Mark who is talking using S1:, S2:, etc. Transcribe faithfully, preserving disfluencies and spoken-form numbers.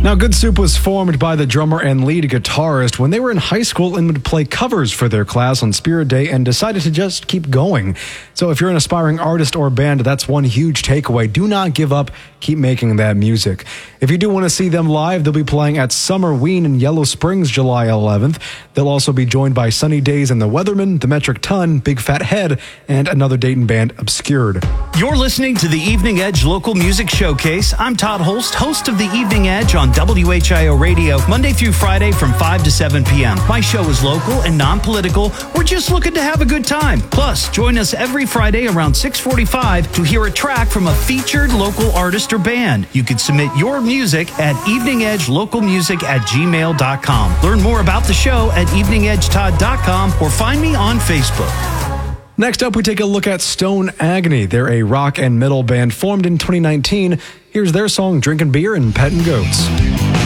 S1: Now, Good Soup was formed by the drummer and lead guitarist when they were in high school and would play covers for their class on Spirit Day and decided to just keep going. So if you're an aspiring artist or band, that's one huge takeaway. Do not give up. Keep making that music. If you do want to see them live, they'll be playing at Summer Ween in Yellow Springs July eleventh. They'll also be joined by Sunny Days and the Weathermen, The Metric Ton, Big Fat Head, and another Dayton band, Obscured.
S2: You're listening to the Evening Edge Local Music Showcase. I'm Todd Holst, host of the Evening Edge on W H I O Radio, Monday through Friday from five to seven p.m. My show is local and non-political. We're just looking to have a good time. Plus, join us every Friday around six forty-five to hear a track from a featured local artist or band. You can submit your music at evening edge local music at gmail dot com. Learn more about the show at evening edge todd dot com or find me on Facebook.
S1: Next up, we take a look at Stone Agony. They're a rock and metal band formed in twenty nineteen. Here's their song, Drinking Beer and Petting Goats.